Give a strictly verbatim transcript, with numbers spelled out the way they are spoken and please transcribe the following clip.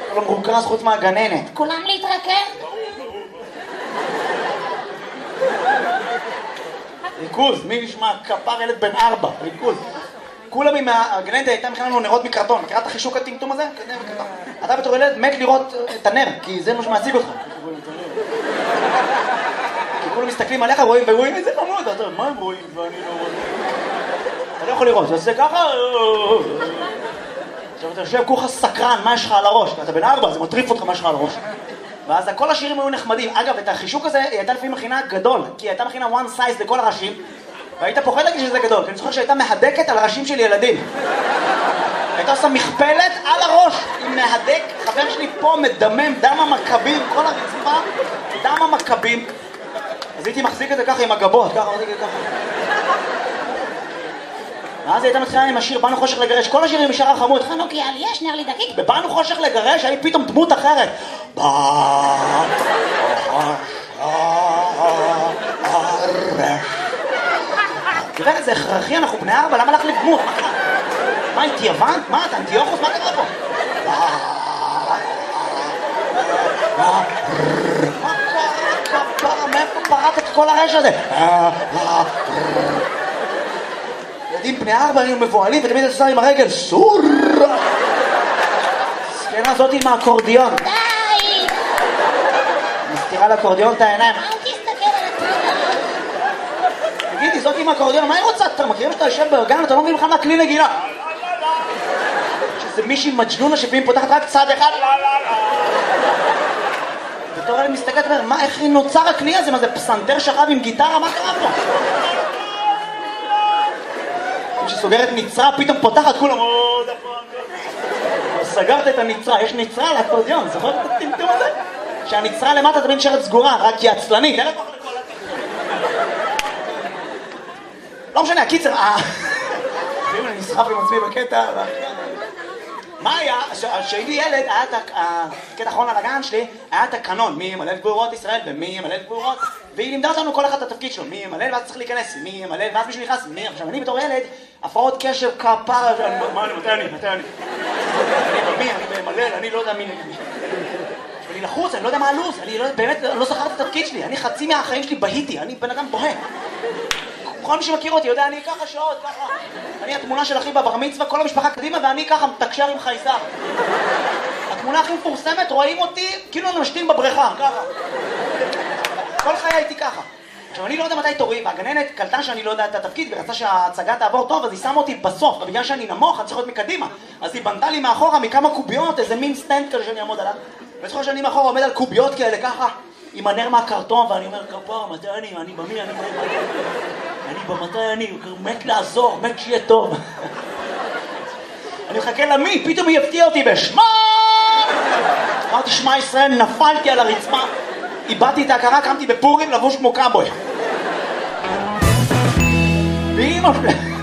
לא מרוכז חוץ מהגננת. כולם להתרכז? ריכוז, מי נשמע? כפר ילד בן ארבע, ריכוז. כולם עם הגננת הייתה מכנה לנו נרות מקרטון. מכירה את החישוק הטמטום הזה? אתה בתור ילד מת לראות את הנר, כי זה מה שמעציג אותך. כי כולם מסתכלים עליך רואים ורואים איזה חמוד. אתה אומר, מה הם רואים ואני לא רואה? אתה לא יכול לראות, זה עושה ככה. עכשיו אתה יושב כולך סקרן, מה יש לך על הראש? אתה בן ארבע, זה מטריף אותך מה יש לך על הראש. ואז כל השירים היו נחמדים. אגב, את החישוק הזה היא הייתה לפעמים מכינה גדול, כי היא הייתה מכינה one size לכל הראשים, והיית פוחד להגיד שזה גדול, כי אני זוכר שהייתה מהדקת על ראשים של ילדים. הייתה עושה מכפלת על הראש, עם מהדק, חבר שלי פה מדמם, דם המכבים, כל הרצפה, דם המכבים. אז הייתי מחזיק את זה ככה עם הגבות, ככה, מחזיק את זה ככה. ואז הייתה מתחילה עם השיר באנו חושך לגרש, כל השירים משאר החמוד, חנוכי על יש נר לי דקיק. בבאנו חושך לגרש, היה פתאום דמות אחרת. באנו חושך לגרש. תראה, זה הכרחי, אנחנו בני ארבע, למה לך לדמות? מה קרה? מה, הייתי יוון? מה, אתה אנטיוכוס? מה קרה פה? מה קרה? כפרה, מאיפה פרט את כל הרש הזה? ילדים בני ארבע היינו מבועלים ותמיד את עושה עם הרגל סור. סקנה הזאת עם האקורדיון. די! מסתירה לאקורדיון את העיניים. אל תסתכל על התמונה. תגידי, זאת עם האקורדיון, מה היא רוצה? אתה מכירים שאתה יושב בארגן, אתה לא מבין בכלל מה כלי נגינה. שזה מישהי מג'נונה שפעמים פותחת רק צד אחד. בתור אלה מסתכלת ואומר, מה, איך נוצר הכלי הזה? מה זה פסנתר שכב עם גיטרה? מה קרה פה? כשסוגרת נצרה, פתאום פותחת כולם, סגרת את הנצרה, יש נצרה על האקורדיון, זוכרת את הטמטום הזה? שהנצרה למטה תמיד נשארת סגורה, רק היא עצלנית, אין לכל לכל לא משנה, הקיצר, ואם אני נסחף עם עצמי בקטע, מה היה? כשהייתי ילד, היה את הקטע האחרון על הגן שלי, היה את הקנון, מי ימלא את גבורות ישראל ומי ימלא את גבורות, והיא לימדה אותנו כל אחד את התפקיד שלו, מי ימלא ואז צריך להיכנס, מי ימלא ואז מישהו נכנס, מי? עכשיו אני בתור ילד, הפרעות קשב כפרה, מה אני, מתי אני, מתי אני? אני במי, אני ממלא, אני לא יודע מי נגד מי. אני לחוץ, אני לא יודע מה הלו"ז, אני באמת לא זכרתי את התפקיד שלי, אני חצי מהחיים שלי בהיתי, אני בן אדם בוהה. כל מי שמכיר אותי יודע, אני ככה שעות, ככה. אני התמונה של אחי בבר מצווה, כל המשפחה קדימה, ואני ככה מתקשר עם חייזר. התמונה הכי מפורסמת, רואים אותי, כאילו אני משתין בבריכה, ככה. כל חיי הייתי ככה. עכשיו, אני לא יודע מתי תורי, והגננת קלטה שאני לא יודע את התפקיד, ורצה שההצגה תעבור טוב, אז היא שמה אותי בסוף, ובגלל שאני נמוך, אני צריך להיות מקדימה. אז היא בנתה לי מאחורה מכמה קוביות, איזה מין סטנד כזה שאני אעמוד עליו. וזוכר שאני מאחורה עומד על קוביות כאלה, ככה, עם הנר מהקרטון, ואני אומר, כפר, מתי אני, אני במי, אני במי, אני במתי אני, מת לעזור, מת שיהיה טוב. אני מחכה למי, פתאום היא הפתיעה אותי בשמה! אמרתי, שמע ישראל, נפלתי על הרצפה, איבדתי את ההכרה, קמתי בפורים לבוש כמו קאבוי. ואמא שלי...